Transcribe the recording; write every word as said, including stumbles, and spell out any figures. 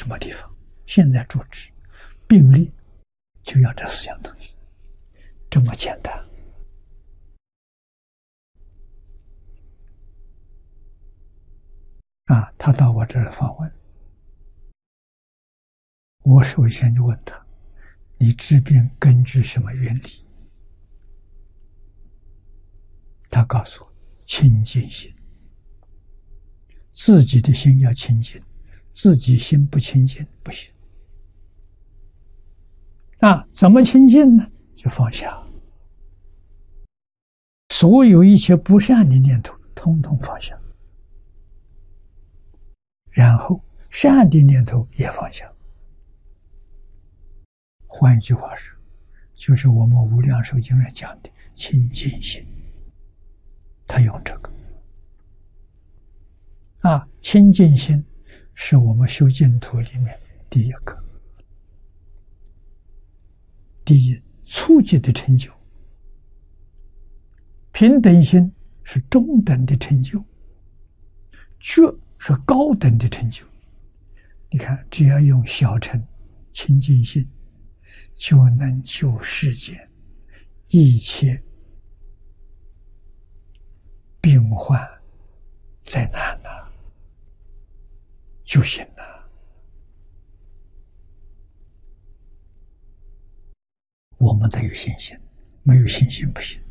什么地方，现在住址、病历，就要这四样东西，这么简单。啊，他到我这儿来访问，我首先就问他：你治病根据什么原理？他告诉我：清净心。自己的心要清净，自己心不清净不行。啊，怎么清净呢？就放下，所有一切不善的念头，通通放下，然后善的念头也放下。换一句话说，就是我们无量寿经上讲的清净心，他用这个。啊，清净心是我们修净土里面第一个，第一初级的成就。平等心是中等的成就，觉是高等的成就。你看，只要用小乘清净心，就能救世间一切病患灾难呐、啊，就行了。我们得有信心，没有信心不行。